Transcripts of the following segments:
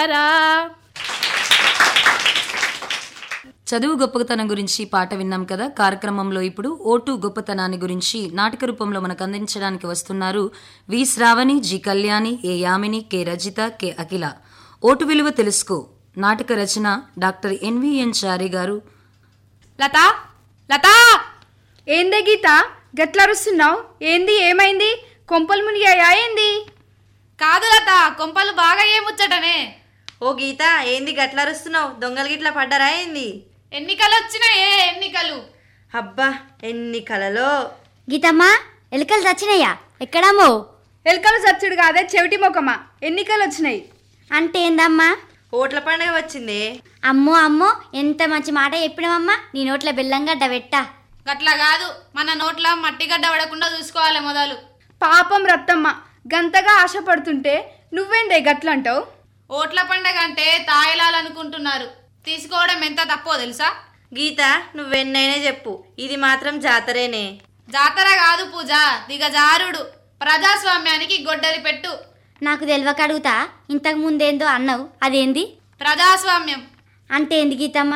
ఓటేస్తారా? చదువు గొప్పతనం గురించి పాట విన్నాం కదా. కార్యక్రమంలో ఇప్పుడు ఓటు గొప్పతనాన్ని గురించి నాటక రూపంలో మనకు అందించడానికి వస్తున్నారు వి శ్రావణి, జి కళ్యాణి, ఏ యామిని, కె రజిత, కె అఖిల. ఓటు విలువ తెలుసుకో నాటక రచన డాక్టర్ ఎన్విఎన్ చారి గారు. లతా లతా ఏందే గీత గట్లరుస్తున్నావు? ఏంది ఏమైంది? కొంపలు మునిగాయా ఏంది? కాదు లత, కొంపలు బాగా ఏముచ్చటనే. ఓ గీత ఏంది గట్లరుస్తున్నావు? దొంగలు గిట్ల పడ్డరా ఏంది? ఎన్నికలు వచ్చినాయే ఎన్నికలు. అబ్బా ఎన్నికలలో గీతమ్మా ఎలుకలు చచ్చినాయా? ఎక్కడమ్మో? ఎలుకలు చచ్చుడు కాదే చెవిటి మొకమా, ఎన్నికలు వచ్చినాయి. అంటే ఏందమ్మా? ఓట్ల పండుగ వచ్చిందే. అమ్మో అమ్మో ఎంత మంచి మాట చెప్పినవమ్మా. నీ నోట్ల బెల్లం గడ్డ పెట్టా. గట్లా కాదు, మన నోట్ల మట్టిగడ్డ పడకుండా చూసుకోవాలి మొదలు. పాపం రత్తమ్మ గంతగా ఆశపడుతుంటే నువ్వేందే గట్లంటావు? ఓట్ల పండగ అంటే తాయిలాలనుకుంటున్నారు. తీసుకోవడం ఎంత తప్పో తెలుసా? గీత నువ్వెన్నైనా చెప్పు, ఇది మాత్రం జాతరేనే. జాతర కాదు పూజ, దిగజారుడు. ప్రజాస్వామ్యానికి గొడ్డలి పెట్టు. నాకు తెలియక అడుగుతా, ఇంతకు ముందేందో అన్నావు, అదేంది? ప్రజాస్వామ్యం అంటే ఏంది గీతమ్మా?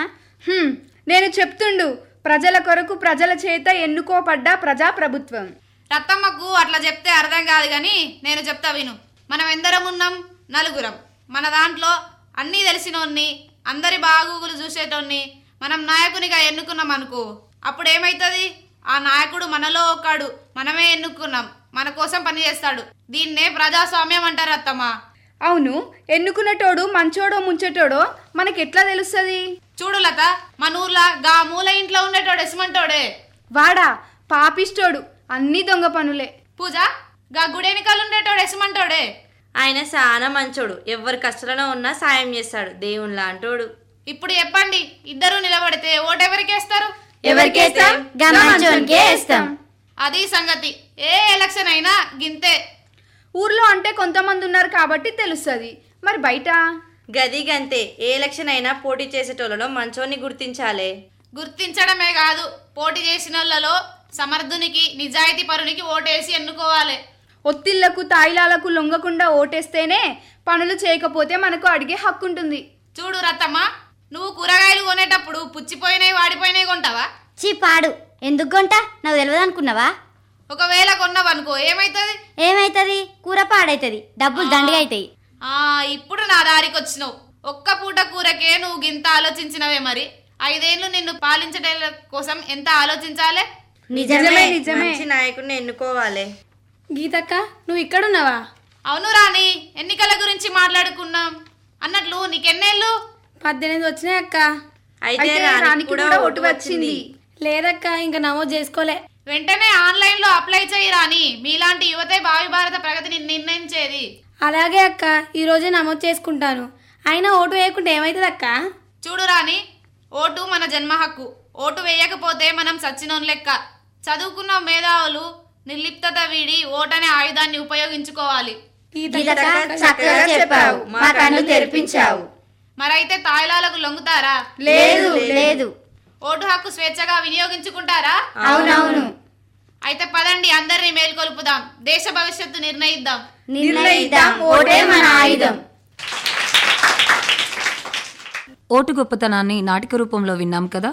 నేను చెప్తుండు, ప్రజల కొరకు ప్రజల చేత ఎన్నుకోబడ్డ ప్రజాప్రభుత్వం. రత్తమ్మకు అట్లా చెప్తే అర్థం కాదు కానీ నేను చెప్తా విను. మనం ఎందరం ఉన్నాం? నలుగురం. మన దాంట్లో అన్నీ తెలిసినోన్ని, అందరి బాగోగులు చూసేటోన్ని మనం నాయకునిగా ఎన్నుకున్నాం అనుకో, అప్పుడు ఏమైతుంది? ఆ నాయకుడు మనలో ఒకడు, మనమే ఎన్నుకున్నాం, మన కోసం పనిచేస్తాడు. దీన్నే ప్రజాస్వామ్యం అంటారు అత్తమ్మ. అవును, ఎన్నుకునేటోడు మంచోడో ముంచేటోడో మనకెట్లా తెలుస్తుంది? చూడు లత, మన ఊర్లో గా మూల ఇంట్లో ఉండేటోడు ఎసుమంటోడే. వాడా పాపిష్టోడు, అన్ని దొంగ పనులే. పూజ, గా గుడెనికలు ఉండేటోడు ఎసుమంటోడే. ఆయన చాలా మంచోడు, ఎవరి కష్టాలలో ఉన్నా సాయం చేస్తాడు, దేవునిలా అంటోడు. ఇప్పుడు చెప్పండి, ఇద్దరు నిలబడితే ఓటెవరికేస్తారు? ఎవరికేస్తాం? గా మంచోనికే వేస్తాం. అది సంగతి. ఏ ఎలక్షన్ అయినా గింతే. ఊర్లో అంటే కొంతమంది ఉన్నారు కాబట్టి తెలుస్తుంది, మరి బయట? గది గంతే. ఏ ఎలక్షన్ అయినా పోటీ చేసేటోళ్ళలో మంచోన్ని గుర్తించాలే. గుర్తించడమే కాదు, పోటీ చేసిన వాళ్ళలో సమర్థునికి, నిజాయితీ పరునికి ఓటేసి ఎన్నుకోవాలి. ఒత్తిళ్లకు తాయిలాలకు లొంగకుండా ఓటేస్తేనే పనులు చేయకపోతే మనకు అడిగే హక్కు ఉంటుంది. చూడు రత్తమ్మ, నువ్వు కూరగాయలు కొనేటప్పుడు పుచ్చిపోయినాయి వాడిపోయినాయి కొంటావా? చీ పాడు, ఎందుకు కొంటా? నాకు తెలియదు అనుకున్నావా? ఒకవేళ కొన్నావనుకో ఏమైతుంది? ఏమైతుంది? కూర పాడైతుంది, డబ్బులు దండిగా అవుతాయి. ఇప్పుడు నా దారికి వచ్చినావు. ఒక్క పూట కూరకే నువ్వు గింత ఆలోచించినవే, మరి 5 ఏళ్ళు నిన్ను పాలించడం కోసం ఎంత ఆలోచించాలే? నిజమే. మంచి నాయకుడిని ఎన్నుకోవాలి. గీతక్క నువ్వు ఇక్కడున్నావా? అవును రాణి, ఎన్నికల గురించి మాట్లాడుకున్నాం అన్నట్లు నీకెన్నేళ్ళు? 18 వచ్చినాయి అక్క. అయితే రానికి కూడా ఓటు వచ్చింది. లేదక్క, ఇంకా నమోదు చేసుకోలే. వెంటనే ఆన్లైన్ లో అప్లై చేయి రాణి. మీలాంటి యువతే భావి భారత ప్రగతిని నిర్ణయించేది. అలాగే అక్క, ఈ రోజే నమోదు చేసుకుంటాను. అయినా ఓటు వేయకుంటే ఏమైతుంది అక్క? చూడు రాణి, ఓటు మన జన్మ హక్కు. ఓటు వేయకపోతే మనం సచ్చినోన్ లెక్క. చదువుకున్న మేధావులు నిర్లిప్తత వీడి ఓటనే ఆయుధాన్ని ఉపయోగించుకోవాలి. చక్కగా చెప్పావు, మా కళ్ళు తెరిపించావు. మరైతే తాయిలాలకు లొంగుతారా? లేదు లేదు. ఓటు హక్కు స్వేచ్ఛగా వినియోగించుకుంటారా? అవునవును. అయితే పదండి, అందరినీ మేల్కొల్పుదాం, దేశ భవిష్యత్తు నిర్ణయిద్దాం. నిర్ణయిద్దాం, ఓటే మన ఆయుధం. ఓటు గొప్పతనాన్ని నాటక రూపంలో విన్నాం కదా.